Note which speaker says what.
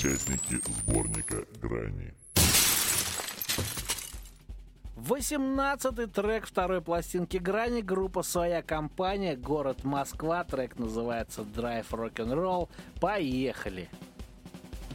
Speaker 1: участники сборника «Грани».
Speaker 2: 18-й трек второй пластинки «Грани», группа «Своя компания», город Москва, трек называется «Drive Rock'n'Roll». Поехали!